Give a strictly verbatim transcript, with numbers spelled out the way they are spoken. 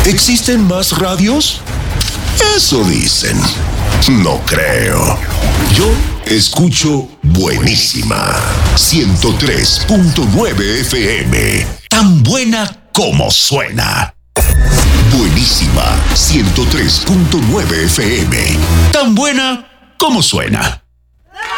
¿Existen más radios? Eso dicen. No creo. Yo escucho Buenísima ciento tres punto nueve F M. Tan buena como suena. Buenísima ciento tres punto nueve F M. Tan buena como suena.